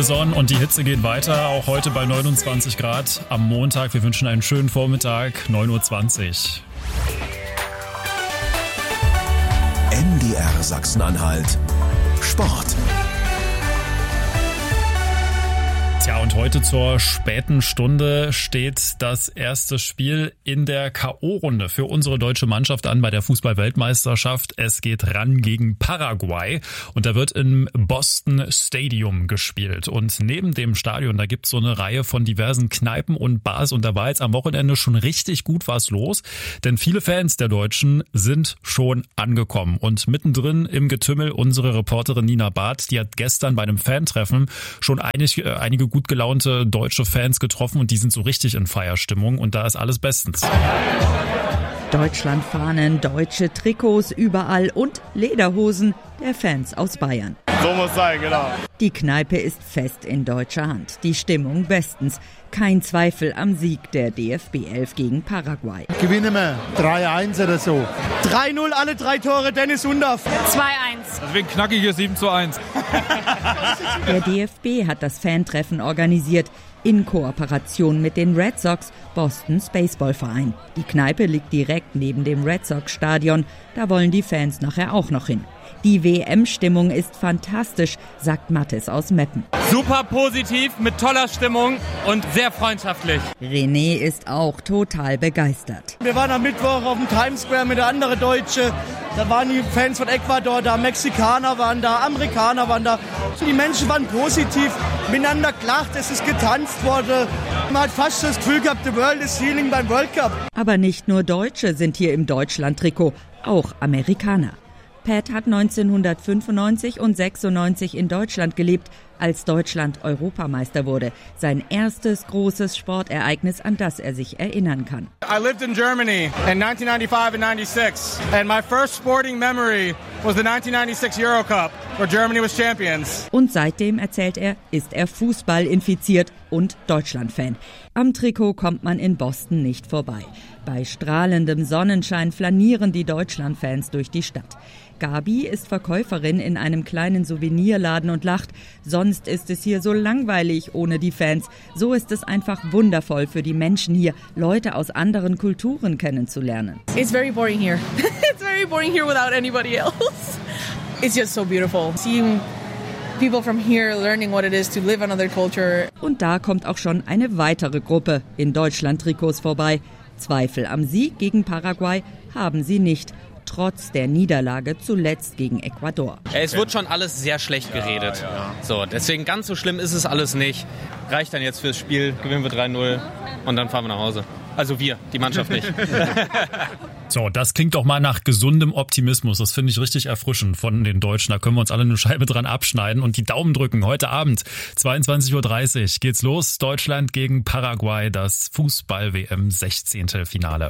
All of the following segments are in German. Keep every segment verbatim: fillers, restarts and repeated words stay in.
Saison und die Hitze geht weiter, auch heute bei neunundzwanzig Grad am Montag. Wir wünschen einen schönen Vormittag, neun Uhr zwanzig. N D R Sachsen-Anhalt Sport. Tja, und heute zur späten Stunde steht das erste Spiel in der K O-Runde für unsere deutsche Mannschaft an bei der Fußball-Weltmeisterschaft. Es geht ran gegen Paraguay und da wird im Boston Stadium gespielt. Und neben dem Stadion, da gibt's so eine Reihe von diversen Kneipen und Bars und da war jetzt am Wochenende schon richtig gut was los, denn viele Fans der Deutschen sind schon angekommen. Und mittendrin im Getümmel unsere Reporterin Nina Barth, die hat gestern bei einem Fantreffen schon einig, äh, einige gut gelaunte deutsche Fans getroffen und die sind so richtig in Feierstimmung und da ist alles bestens. Deutschlandfahnen, deutsche Trikots überall und Lederhosen der Fans aus Bayern. So muss sein, genau. Die Kneipe ist fest in deutscher Hand. Die Stimmung bestens. Kein Zweifel am Sieg der D F B elf gegen Paraguay. Gewinnen wir drei eins oder so. drei null, alle drei Tore, Dennis Undaff. zwei eins. Deswegen knackiges sieben zu eins. Der D F B hat das Fantreffen organisiert in Kooperation mit den Red Sox, Bostons Baseballverein. Die Kneipe liegt direkt neben dem Red Sox Stadion. Da wollen die Fans nachher auch noch hin. Die W M-Stimmung ist fantastisch, sagt Mathis aus Meppen. Super positiv, mit toller Stimmung und sehr freundschaftlich. René ist auch total begeistert. Wir waren am Mittwoch auf dem Times Square mit der anderen Deutsche. Da waren die Fans von Ecuador da, Mexikaner waren da, Amerikaner waren da. Die Menschen waren positiv, miteinander gelacht, es ist getanzt worden. Man hat fast das Gefühl gehabt, the world is healing beim World Cup. Aber nicht nur Deutsche sind hier im Deutschland-Trikot, auch Amerikaner. Pat hat neunzehnhundertfünfundneunzig und sechsundneunzig in Deutschland gelebt, als Deutschland Europameister wurde. Sein erstes großes Sportereignis, an das er sich erinnern kann. I lived in Germany in nineteen ninety-five and ninety-six and my first sporting memory was the nineteen ninety-six Euro Cup, where Germany was champions. Und seitdem, erzählt er, ist er Fußball infiziert und Deutschland-Fan. Am Trikot kommt man in Boston nicht vorbei. Bei strahlendem Sonnenschein flanieren die Deutschland-Fans durch die Stadt. Gabi ist Verkäuferin in einem kleinen Souvenirladen und lacht. Sonst ist es hier so langweilig ohne die Fans. So ist es einfach wundervoll für die Menschen hier, Leute aus anderen Kulturen kennenzulernen. It's very boring here. It's very boring here without anybody else. It's just so beautiful. Seeing people from here learning what it is to live another culture. Und da kommt auch schon eine weitere Gruppe in Deutschland-Trikots vorbei. Zweifel am Sieg gegen Paraguay haben sie nicht. Trotz der Niederlage zuletzt gegen Ecuador. Es wird schon alles sehr schlecht geredet. Ja, ja. So, deswegen ganz so schlimm ist es alles nicht. Reicht dann jetzt fürs Spiel, gewinnen wir drei null und dann fahren wir nach Hause. Also wir, die Mannschaft nicht. So, das klingt doch mal nach gesundem Optimismus. Das finde ich richtig erfrischend von den Deutschen. Da können wir uns alle eine Scheibe dran abschneiden und die Daumen drücken. Heute Abend, zweiundzwanzig Uhr dreißig, geht's los. Deutschland gegen Paraguay, das Fußball-W M sechzehntelfinale.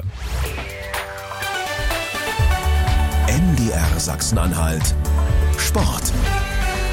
N D R Sachsen-Anhalt Sport.